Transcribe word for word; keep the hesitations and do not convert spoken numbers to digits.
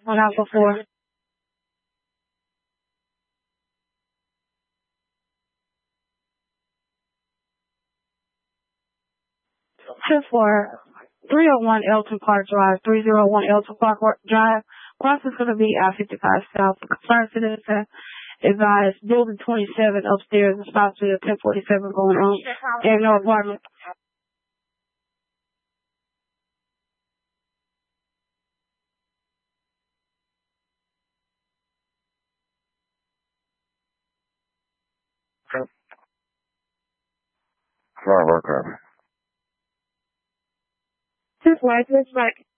on Alpha four. Two four, three oh one Elton Park Drive, three oh one Elton Park Drive. Cross is going to be I fifty-five South. The concerned citizen advised building twenty-seven upstairs is possibly a ten forty-seven going on in no apartment. Sorry about that. Just right, just right.